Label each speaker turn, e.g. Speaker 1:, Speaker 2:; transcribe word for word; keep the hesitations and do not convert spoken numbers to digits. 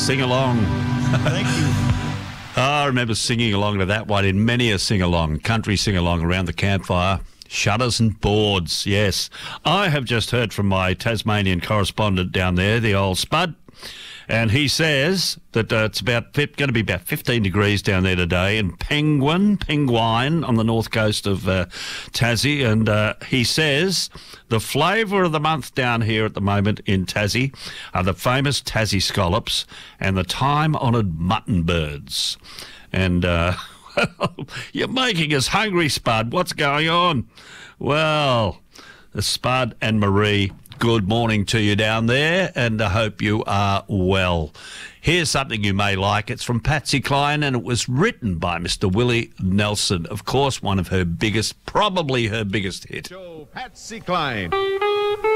Speaker 1: sing along.
Speaker 2: Thank you.
Speaker 1: I remember singing along to that one in many a sing-along, country sing-along around the campfire. Shutters and boards, yes. I have just heard from my Tasmanian correspondent down there, the old Spud, and he says that uh, it's about going to be about fifteen degrees down there today in Penguin, Penguin on the north coast of uh, Tassie, and uh, he says the flavour of the month down here at the moment in Tassie are the famous Tassie scallops and the time-honoured mutton birds. And uh, you're making us hungry, Spud. What's going on? Well, Spud and Marie, good morning to you down there, and I hope you are well. Here's something you may like. It's from Patsy Cline, and it was written by Mister Willie Nelson. Of course, one of her biggest, probably her biggest hit.
Speaker 2: Show Patsy Cline.